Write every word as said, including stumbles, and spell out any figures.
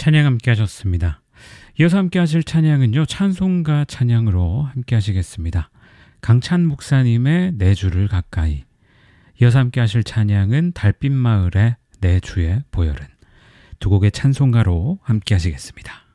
찬양 함께 하셨습니다. 이어서 함께 하실 찬양은요, 찬송가 찬양으로 함께 하시겠습니다. 강찬 목사님의 내 주를 가까이. 이어서 함께 하실 찬양은 달빛마을의 내 주의 보혈은. 두 곡의 찬송가로 함께 하시겠습니다.